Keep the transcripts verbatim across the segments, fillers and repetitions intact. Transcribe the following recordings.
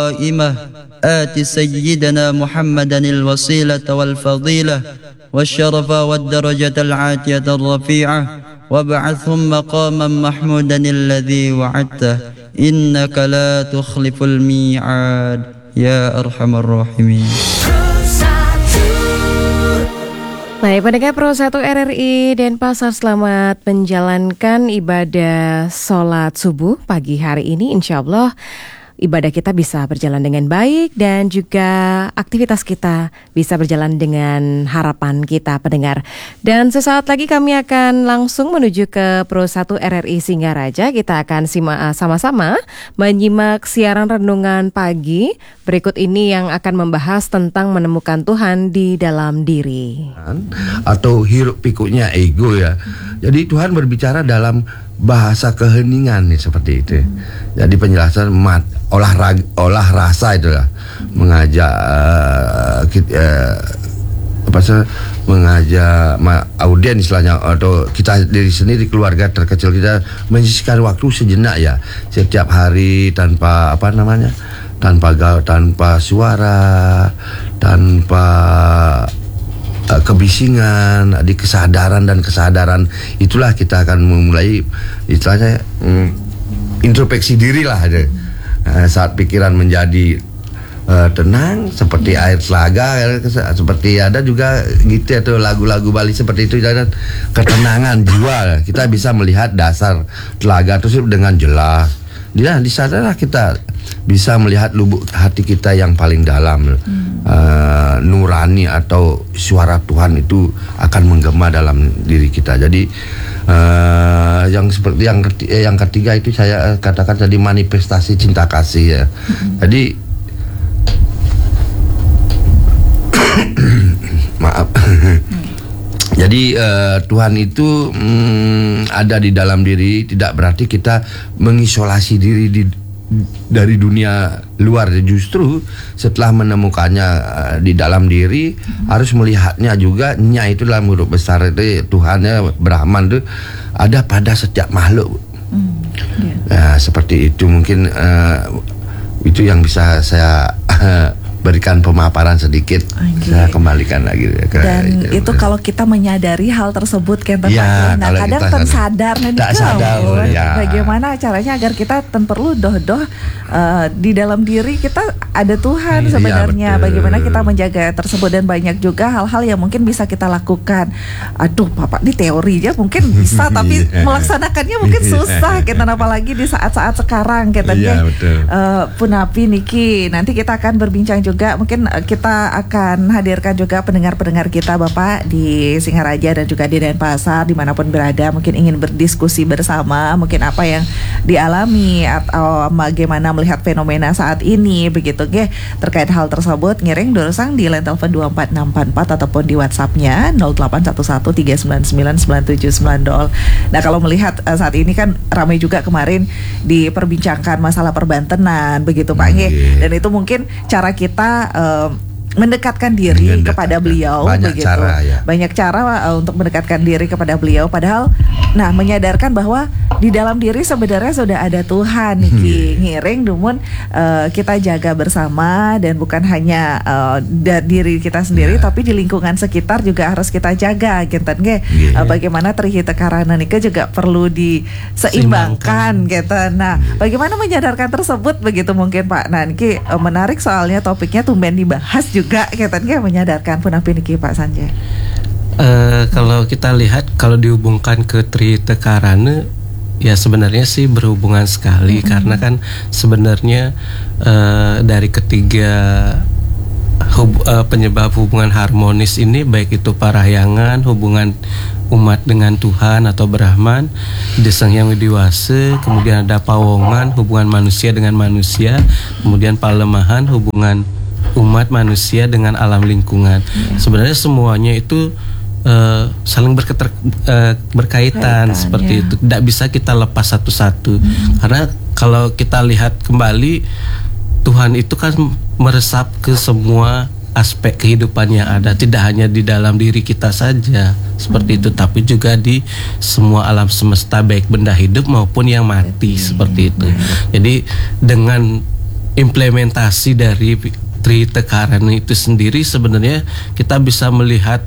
قائمة آت سيدنا محمدا الوسيلة والفضيلة والشرف والدرجة العاتية الرفيعة وابعثهم مقاما محمودا الذي وعدته إنك لا تخلف الميعاد يا أرحم الراحمين. Baik, pendengar Pro satu R R I Denpasar, selamat menjalankan ibadah sholat subuh pagi hari ini. Insya Allah ibadah kita bisa berjalan dengan baik dan juga aktivitas kita bisa berjalan dengan harapan kita pendengar. Dan sesaat lagi kami akan langsung menuju ke Pro satu R R I Singaraja. Kita akan simak sama-sama menyimak siaran renungan pagi berikut ini yang akan membahas tentang menemukan Tuhan di dalam diri. Atau hiruk pikuknya ego ya. Jadi Tuhan berbicara dalam bahasa keheningan nih, seperti itu. Jadi penjelasan mat, olahraga, olah rasa itulah mengajak uh, kita, uh, apa sih mengajak ma, audien istilahnya, atau kita diri sendiri, keluarga terkecil kita menyisihkan waktu sejenak ya setiap hari tanpa apa namanya tanpa gaul, tanpa suara, tanpa Uh, kebisingan, di kesadaran dan kesadaran itulah kita akan memulai istilahnya um, introspeksi diri lah ada. Uh, saat pikiran menjadi uh, tenang seperti air telaga, seperti ada juga gitu atau lagu-lagu Bali seperti itu, dan ketenangan jiwa kita bisa melihat dasar telaga tersebut dengan jelas. Dia di sanalah kita bisa melihat lubuk hati kita yang paling dalam, hmm. uh, nurani atau suara Tuhan itu akan menggema dalam diri kita. Jadi uh, yang seperti yang yang ketiga itu saya katakan tadi manifestasi cinta kasih ya. Hmm. Jadi maaf. Hmm. Jadi uh, Tuhan itu mm, ada di dalam diri, tidak berarti kita mengisolasi diri di, dari dunia luar. Justru setelah menemukannya uh, di dalam diri, hmm. harus melihatnya juga. Nya itu dalam huruf besar itu Tuhannya, Brahman itu ada pada setiap makhluk. Hmm. Yeah. Uh, seperti itu mungkin uh, itu yang bisa saya uh, berikan pemaparan sedikit. Okay. Saya kembalikan lagi ke dan itu, itu kalau kita menyadari hal tersebut kan, ya, nah kadang tersadar tak sadar ya. Bagaimana caranya agar kita ten perlu doh-doh uh, di dalam diri kita ada Tuhan ya, sebenarnya. Ya, bagaimana kita menjaga tersebut, dan banyak juga hal-hal yang mungkin bisa kita lakukan. Aduh, Bapak, di teorinya mungkin bisa tapi melaksanakannya mungkin susah kita, apalagi di saat-saat sekarang kita ya, uh, Punapi Niki. Nanti kita akan berbincang juga. Juga mungkin kita akan hadirkan juga pendengar-pendengar kita Bapak di Singaraja dan juga di Denpasar, dimanapun berada, mungkin ingin berdiskusi bersama mungkin apa yang dialami atau bagaimana melihat fenomena saat ini begitu ge terkait hal tersebut. Ngiring dorosang di line telepon dua empat enam empat empat ataupun di WhatsApp-nya nol delapan satu satu tiga sembilan sembilan sembilan tujuh sembilan nol. Nah, kalau melihat uh, saat ini kan ramai juga kemarin diperbincangkan masalah perbantenan begitu Pak nge. Dan itu mungkin cara kita Uh, mendekatkan diri Mendekat, kepada beliau banyak begitu. Cara, ya. Banyak cara uh, untuk mendekatkan diri kepada beliau, padahal nah menyadarkan bahwa di dalam diri sebenarnya sudah ada Tuhan niki. Ngiring dumun uh, kita jaga bersama, dan bukan hanya uh, da- diri kita sendiri yeah. tapi di lingkungan sekitar juga harus kita jaga gitu nge. Yeah. Uh, bagaimana trihita karana nika juga perlu diseimbangkan gitu. Nah, bagaimana menyadarkan tersebut begitu mungkin Pak. Nah, niki uh, menarik soalnya topiknya tumben dibahas juga. Juga katanya menyadarkan Punapi niki Pak Sanjay. Uh, kalau kita lihat, kalau dihubungkan ke Trihita Karana, ya sebenarnya sih berhubungan sekali. Mm-hmm. Karena kan sebenarnya uh, dari ketiga hub, uh, penyebab hubungan harmonis ini, baik itu parahyangan, hubungan umat dengan Tuhan atau Brahman, Desang yang Widiwasa, kemudian ada pawongan, hubungan manusia dengan manusia, kemudian palemahan, hubungan umat manusia dengan alam lingkungan. Yeah. Sebenarnya semuanya itu uh, saling berketer, uh, berkaitan Kaitan, seperti yeah. itu. Tidak bisa kita lepas satu-satu. Mm. Karena kalau kita lihat kembali, Tuhan itu kan meresap ke semua aspek kehidupan yang ada, tidak hanya di dalam diri kita saja seperti mm. itu, tapi juga di semua alam semesta, baik benda hidup maupun yang mati. Mm. Seperti itu. Mm. Jadi dengan implementasi dari Trihita Karana itu sendiri, sebenarnya kita bisa melihat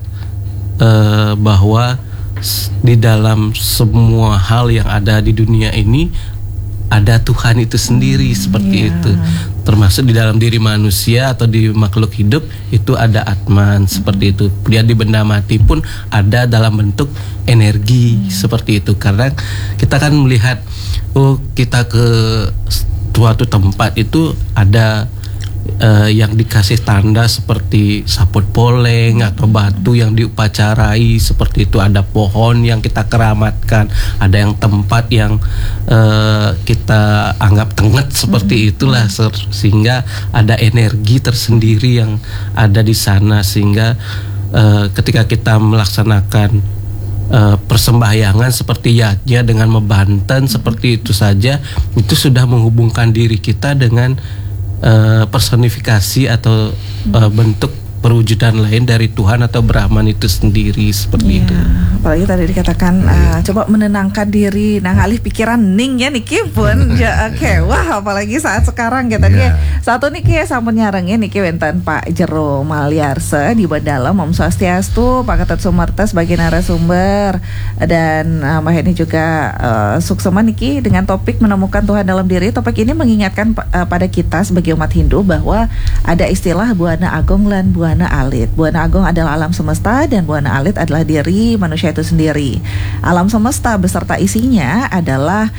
uh, bahwa di dalam semua hal yang ada di dunia ini ada Tuhan itu sendiri, hmm, seperti yeah. itu. Termasuk di dalam diri manusia atau di makhluk hidup itu ada Atman, hmm. seperti itu. Dia di benda mati pun ada dalam bentuk energi, hmm. seperti itu. Karena kita kan melihat, oh kita ke suatu tempat itu ada Uh, yang dikasih tanda seperti saput poleng atau batu yang diupacarai, seperti itu. Ada pohon yang kita keramatkan, ada yang tempat yang uh, kita anggap tenget, seperti itulah, sehingga ada energi tersendiri yang ada di sana, sehingga uh, ketika kita melaksanakan uh, persembahyangan seperti yatnya dengan membanten seperti itu saja, itu sudah menghubungkan diri kita dengan Uh, personifikasi atau uh, bentuk perwujudan lain dari Tuhan atau Brahman itu sendiri, seperti yeah. itu. Apalagi tadi dikatakan uh, coba menenangkan diri, nah alih pikiran ning ya niki pun ya, oke okay. Wah, apalagi saat sekarang gitu yeah. Satu niki sampun nyarengnya niki wenten Pak Jero Malyarse di Bandala, Om Swastiastu, Pak Ketut Sumerta sebagai narasumber, dan uh, Mbak Heni juga uh, suksema niki dengan topik menemukan Tuhan dalam diri. Topik ini mengingatkan uh, pada kita sebagai umat Hindu bahwa ada istilah Buana Agong dan Buana Alit. Buana Agong adalah alam semesta dan Buana Alit adalah diri manusia itu sendiri. Alam semesta beserta isinya adalah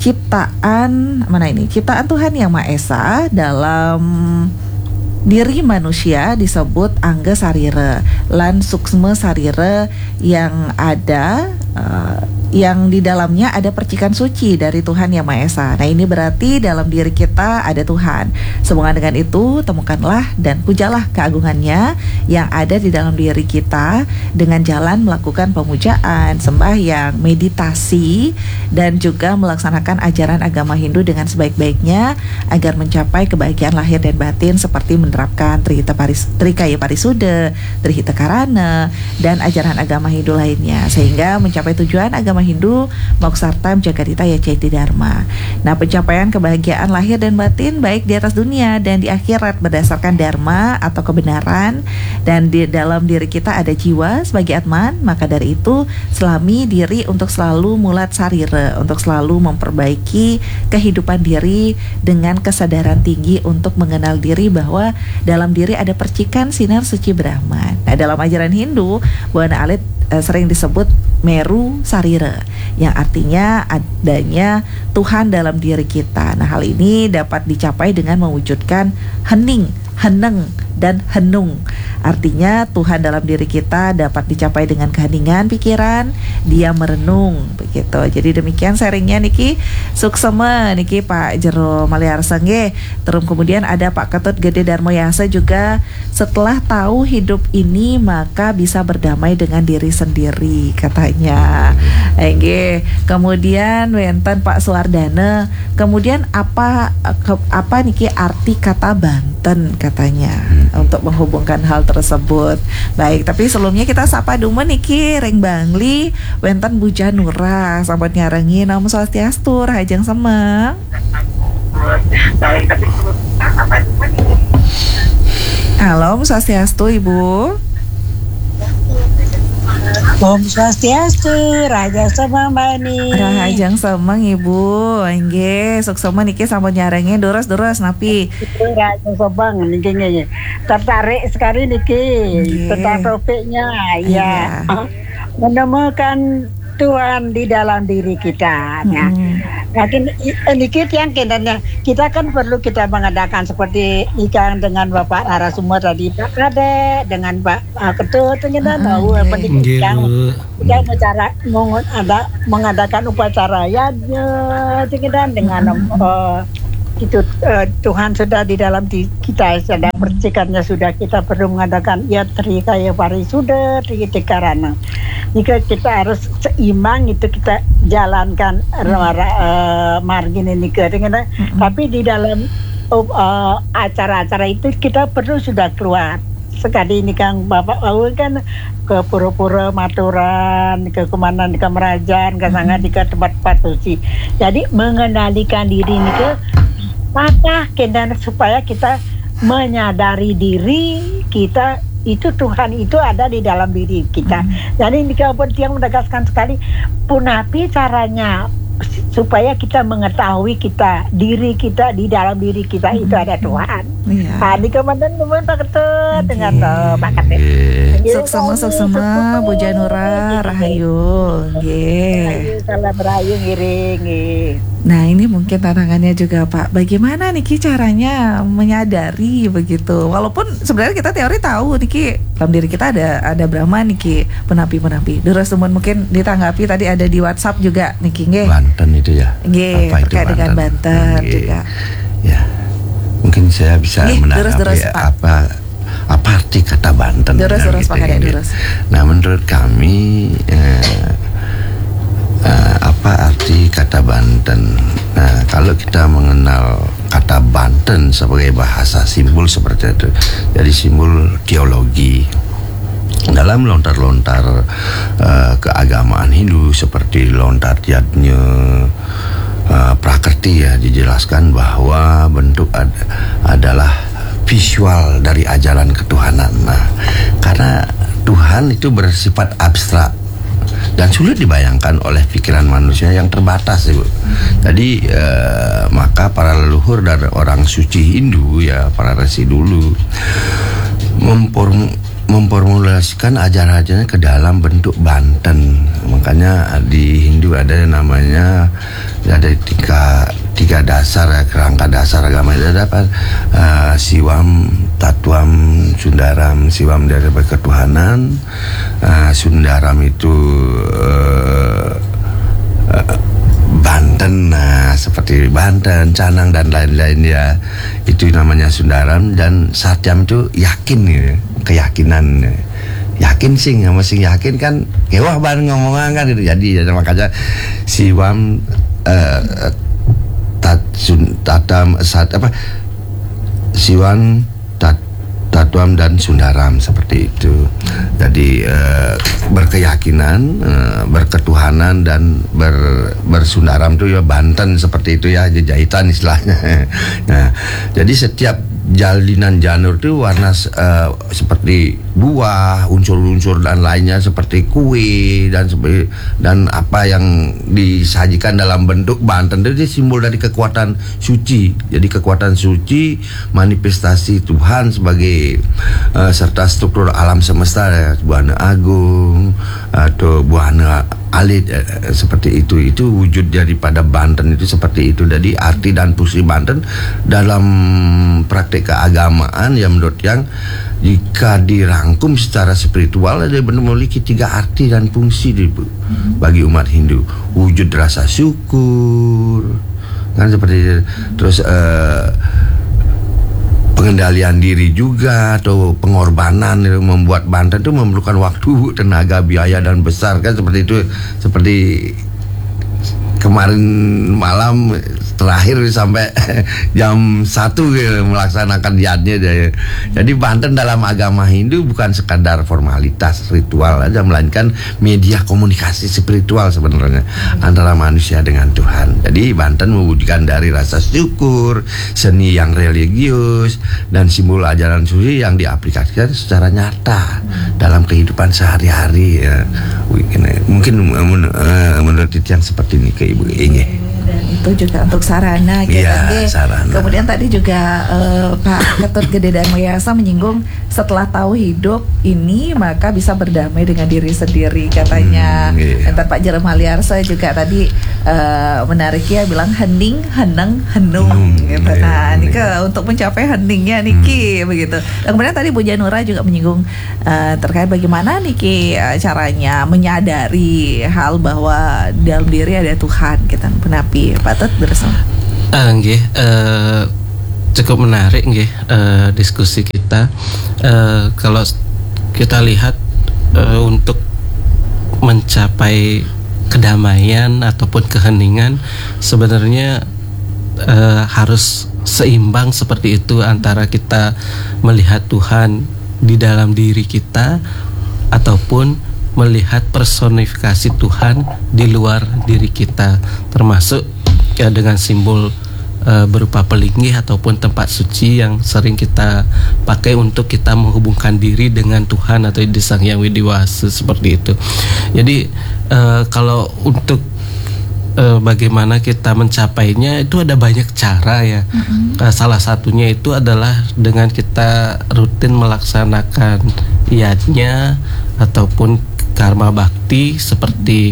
ciptaan mana ini? Ciptaan Tuhan Yang Maha Esa. Dalam diri manusia disebut Angga Sarira lan Suksma Sarira, yang ada uh, yang di dalamnya ada percikan suci dari Tuhan Yang Maha Esa. Nah, ini berarti dalam diri kita ada Tuhan. Sehubungan dengan itu, temukanlah dan pujalah keagungannya yang ada di dalam diri kita dengan jalan melakukan pemujaan, sembahyang, meditasi, dan juga melaksanakan ajaran agama Hindu dengan sebaik-baiknya agar mencapai kebahagiaan lahir dan batin, seperti menerapkan Trihita Paris, Trikaya Parisuddha, Trihita Karana, dan ajaran agama Hindu lainnya, sehingga mencapai tujuan agama Hindu Moksartam Jagadita Yaceti Dharma. Nah, pencapaian kebahagiaan lahir dan batin baik di atas dunia dan di akhirat berdasarkan dharma atau kebenaran, dan di dalam diri kita ada jiwa sebagai Atman. Maka dari itu selami diri untuk selalu mulat sarira, untuk selalu memperbaiki kehidupan diri dengan kesadaran tinggi untuk mengenal diri bahwa dalam diri ada percikan sinar suci Brahman. Nah, dalam ajaran Hindu, Buana Alit eh, sering disebut Meru Sarira, yang artinya adanya Tuhan dalam diri kita. Nah, hal ini dapat dicapai dengan mewujudkan hening, heneng, dan henung. Artinya Tuhan dalam diri kita dapat dicapai dengan keheningan pikiran, dia merenung, begitu. Jadi demikian sharingnya niki suksema niki Pak Jero Malyarse nggih. Terus kemudian ada Pak Ketut Gede Darmoyasa juga, setelah tahu hidup ini maka bisa berdamai dengan diri sendiri, katanya. Nggih. Kemudian wenten Pak Suardana, kemudian apa ke, apa niki arti kata Banten, katanya, untuk menghubungkan hal tersebut. Baik, tapi sebelumnya kita sapa dulu niki Reng Bangli wenten Bu Janura sampun nyarengi Om Swastiastu Rahajeng Semeng. Halo, Om Swastiastu Ibu. Om Swastiastu, Raja Semeng Bani. Rahajeng Semeng Ibu. Nggih, suksema niki sampun nyarengi durus-durus napi. Raja Semeng niki nggih. Tertarik sekali niki tentang topiknya ya. Menemukan Tuhan di dalam diri kita. Nah, Makin sedikit yang kita, kita kan perlu kita mengadakan seperti ikan dengan Bapak narasumber tadi, Pak Kade dengan Pak uh, Ketut, kita tahu pendidikan kita bicara ada mengadakan upacara ya, kita dengan uh, itu uh, Tuhan sudah di dalam di kita, sudah percikannya sudah, kita perlu mengadakan ya Trikaya Parisuddha, Trihita Karana. Jika kita harus seimbang itu kita jalankan uh, margin ini ke dengan, mm-hmm. tapi di dalam uh, acara-acara itu kita perlu sudah keluar. Sekali ini Kang Bapak Aul kan ke pura-pura maturan, ke kemana ke Merajan, ke sangat di ke tempat-tempat suci. Jadi mengendalikan diri ini ke patahkan dan supaya kita menyadari diri kita itu Tuhan itu ada di dalam diri kita. Hmm. Jadi ini yang menegaskan sekali punapi caranya supaya kita mengetahui kita diri kita di dalam diri kita hmm. itu ada Tuhan. Iya. Nah, di kemudian kemudian Pak Ketut dengan Pak Ketut. Suksema suksema Bu Janura Rahayu. Nggih. Salam rahayu ngiring. Nah, ini mungkin tantangannya juga Pak. Bagaimana niki caranya menyadari begitu? Walaupun sebenarnya kita teori tahu niki dalam diri kita ada ada Brahma niki penapi-penapi. Terus teman mungkin ditanggapi tadi ada di WhatsApp juga niki nggih. Banten itu ya. Nggih, terkait dengan Banten juga. Ya. Mungkin saya bisa Nggih, menanggapi durus, durus, apa apa arti kata Banten. Durus, durus, gitu, ya, durus. Nah, menurut kami eh, eh, apa arti kata Banten? Nah, kalau kita mengenal kata Banten sebagai bahasa simbol seperti itu, jadi simbol teologi dalam lontar-lontar uh, keagamaan Hindu seperti lontar yadnya uh, prakerti ya, dijelaskan bahwa bentuk ad- adalah visual dari ajaran ketuhanan. Nah, karena Tuhan itu bersifat abstrak dan sulit dibayangkan oleh pikiran manusia yang terbatas, Ibu. Jadi uh, maka para leluhur dari orang suci Hindu ya, para resi dulu memform memformulasikan ajaran-ajarannya ke dalam bentuk Banten. Makanya di Hindu ada namanya, ada tiga tiga dasar ya, kerangka dasar agama itu ada apa? Uh, Siwam, Tatwam, Sundaram. Siwam dari ketuhanan, uh, Sundaram itu uh, uh, Banten, nah seperti Banten, Canang dan lain-lain ya, itu namanya Sundaram. Dan Satyam itu yakin ya, keyakinan, yakin sing, sama sing yakin kan kewah banget ngomongan kan gitu. Jadi ya, makanya Siwam uh, tat, sun, tatam sat apa Siwan tat, Tatwam dan Sundaram seperti itu. Jadi uh, berkeyakinan, uh, berketuhanan dan ber, bersundaram itu ya Banten seperti itu ya, jahitan istilahnya. Nah, jadi setiap jalinan janur itu warna uh, seperti buah, unsur-unsur dan lainnya seperti kue dan seperti dan apa yang disajikan dalam bentuk Banten itu simbol dari kekuatan suci. Jadi kekuatan suci, manifestasi Tuhan sebagai uh, serta struktur alam semesta ya, buana agung atau buana alit eh, seperti itu. Itu wujud daripada Banten itu seperti itu. Jadi arti dan fungsi Banten dalam praktek keagamaan yang menurut yang jika dirangkum secara spiritual dia benar memiliki tiga arti dan fungsi bagi umat Hindu. Wujud rasa syukur kan seperti itu. Terus uh, pengendalian diri juga atau pengorbanan itu membuat Banten itu memerlukan waktu, tenaga, biaya dan besar kan seperti itu. Seperti kemarin malam terakhir sampai jam satu gitu, melaksanakan yadnya. Jadi Banten dalam agama Hindu bukan sekadar formalitas ritual aja, melainkan media komunikasi spiritual sebenarnya antara manusia dengan Tuhan. Jadi Banten mewujudkan dari rasa syukur, seni yang religius dan simbol ajaran suci yang diaplikasikan secara nyata dalam kehidupan sehari-hari ya. Mungkin menurut yang seperti ini ke Ibu Inge. Dan itu juga untuk sarana gitu ya, sarana. Kemudian tadi juga uh, Pak Ketut Gede dan Mayasa menyinggung setelah tahu hidup ini maka bisa berdamai dengan diri sendiri katanya. Hmm, iya. Dan Pak Jerem Haliarsa juga tadi uh, menariknya bilang hening, heneng, henung hmm, gitu. Iya, nah, ini ke untuk mencapai heningnya Niki hmm. begitu. Dan kemudian tadi Bu Janura juga menyinggung uh, terkait bagaimana Niki uh, caranya menyadari hal bahwa dalam diri ada Tuhan kita penapi. Pak Tut bersama. Ah, nggih, uh, cukup menarik nggih uh, diskusi kita. Uh, kalau kita lihat uh, untuk mencapai kedamaian ataupun keheningan sebenarnya uh, harus seimbang seperti itu antara kita melihat Tuhan di dalam diri kita ataupun melihat personifikasi Tuhan di luar diri kita, termasuk ya dengan simbol uh, berupa pelinggih ataupun tempat suci yang sering kita pakai untuk kita menghubungkan diri dengan Tuhan atau di Sang Hyang Widiwasa seperti itu. Jadi uh, kalau untuk uh, bagaimana kita mencapainya itu ada banyak cara ya. Mm-hmm. Uh, salah satunya itu adalah dengan kita rutin melaksanakan yajna ataupun karma bakti seperti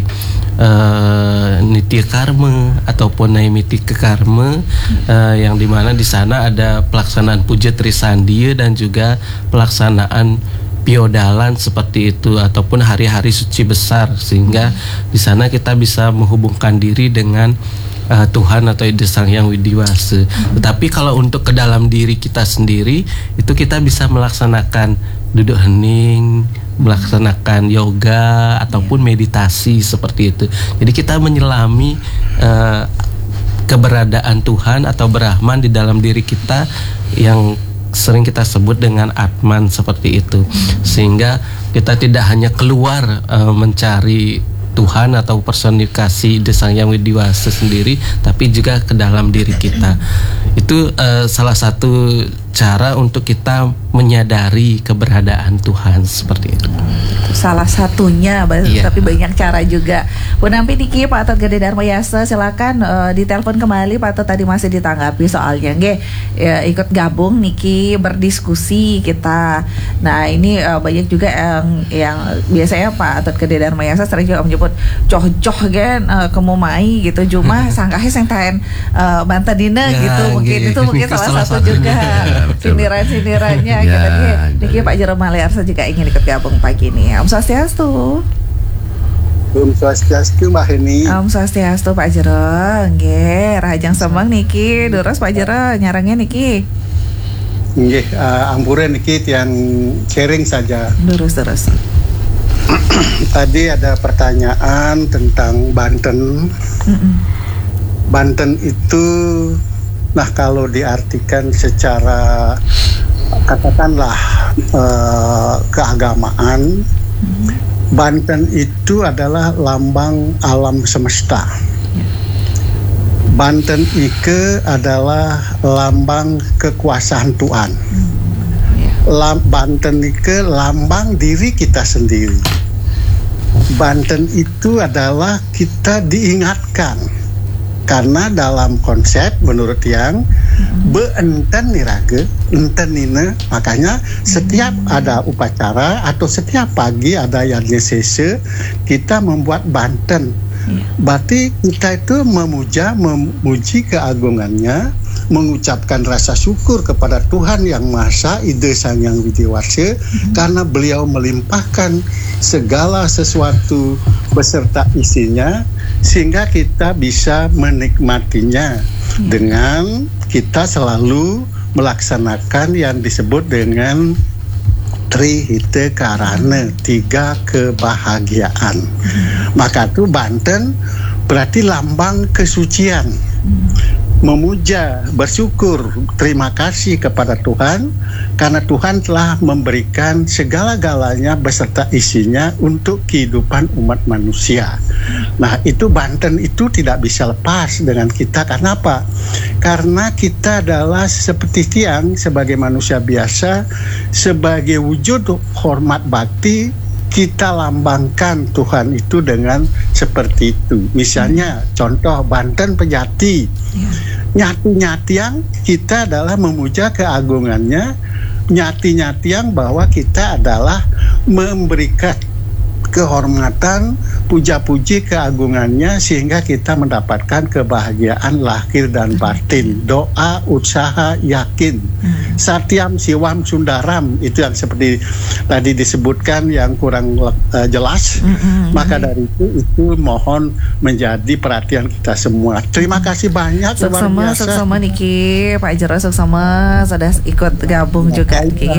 uh, nitya karma ataupun naimittika karma, uh, yang dimana di sana ada pelaksanaan puja trisandia dan juga pelaksanaan piodalan seperti itu ataupun hari-hari suci besar, sehingga di sana kita bisa menghubungkan diri dengan uh, Tuhan atau Ide Sang Hyang Widiwasa. Tetapi kalau untuk ke dalam diri kita sendiri itu kita bisa melaksanakan duduk hening, melaksanakan yoga ataupun meditasi seperti itu. Jadi kita menyelami uh, keberadaan Tuhan atau Brahman di dalam diri kita yang sering kita sebut dengan Atman seperti itu. Sehingga kita tidak hanya keluar uh, mencari Tuhan atau personifikasi Ide Sang Hyang Widiwasa sendiri, tapi juga ke dalam diri kita. Itu uh, salah satu cara untuk kita menyadari keberadaan Tuhan seperti itu. Salah satunya, iya. Tapi banyak cara juga. Bu Nampi Niki, Pak Atot Gede Dharma Yasa, silakan uh, ditelepon kembali. Pak Atot tadi masih ditanggapi soalnya, nggih, ya, ikut gabung Niki berdiskusi kita. Nah ini uh, banyak juga yang yang biasanya Pak Atot Gede Dharma Yasa sering juga menyebut coh-coh kan uh, kemumai gitu, cuma sangkahe sing tahen uh, bantadina ya, gitu, mungkin gitu. Itu mungkin salah, salah satu juga sindiran-sindirannya ya, gitu. Niki Pak Jero Maliarsa juga ingin ikut gabung pagi ini. Om Swastiastu. Om Swastiastu Mbak Heni. Om Swastiastu Pak Jero. Nggih, Rahajang Semeng niki, durus Pak Jero nyarangnya niki. Nggih, uh, ampure niki tiang sharing saja. Durus terus. Tadi ada pertanyaan tentang Banten. Mm-mm. Banten itu, nah kalau diartikan secara katakanlah uh, keagamaan, mm-hmm. Banten itu adalah lambang alam semesta. Banten Ike adalah lambang kekuasaan Tuhan. Lam, Banten Ike lambang diri kita sendiri. Banten itu adalah kita diingatkan, karena dalam konsep menurut yang beenten nirage enten ini, makanya setiap ada upacara atau setiap pagi ada yajna sese kita membuat Banten. Berarti kita itu memuja, memuji keagungannya, mengucapkan rasa syukur kepada Tuhan Yang Maha Esa, Ide Sang Hyang Widiwasa, mm-hmm. karena beliau melimpahkan segala sesuatu beserta isinya, sehingga kita bisa menikmatinya mm-hmm. dengan kita selalu melaksanakan yang disebut dengan Trihita Karana, tiga kebahagiaan. Hmm. Maka itu Banten berarti lambang kesucian. Hmm. Memuja, bersyukur, terima kasih kepada Tuhan karena Tuhan telah memberikan segala-galanya beserta isinya untuk kehidupan umat manusia. Nah, itu Banten itu tidak bisa lepas dengan kita. Karena apa? Karena kita adalah seperti tiang sebagai manusia biasa, sebagai wujud hormat bakti, kita lambangkan Tuhan itu dengan seperti itu. Misalnya hmm. contoh Banten Pejati, ya. Nyati-nyatiang kita adalah memuja keagungannya, nyati-nyatiang bahwa kita adalah memberikan kehormatan, puja-puji keagungannya, sehingga kita mendapatkan kebahagiaan lahir dan batin. Doa, usaha, yakin. Hmm. Satyam, siwam, sundaram, itu yang seperti tadi disebutkan yang kurang uh, jelas. Hmm. Maka dari itu, itu mohon menjadi perhatian kita semua. Terima kasih banyak. Suksama, suksama Niki, Pak Jero suksama sudah ikut gabung juga.